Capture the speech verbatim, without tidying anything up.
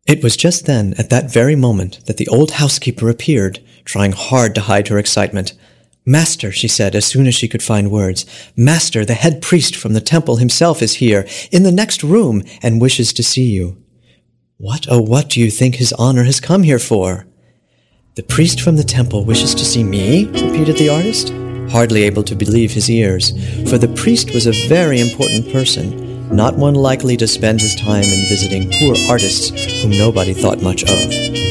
It was just then, at that very moment, that the old housekeeper appeared, trying hard to hide her excitement. "Master," she said, as soon as she could find words, "Master, the head priest from the temple himself is here, in the next room, and wishes to see you." "What, oh, what do you think his honor has come here for?" "The priest from the temple wishes to see me?" repeated the artist, hardly able to believe his ears, for the priest was a very important person, not one likely to spend his time in visiting poor artists whom nobody thought much of.